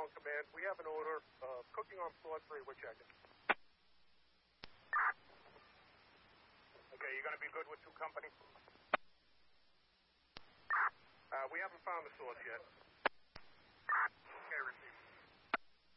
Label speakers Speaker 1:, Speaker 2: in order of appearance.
Speaker 1: Command. We have an order. Cooking on floor 3. We're checking. Okay, you're going to be good with 2 company? We haven't found the source yet.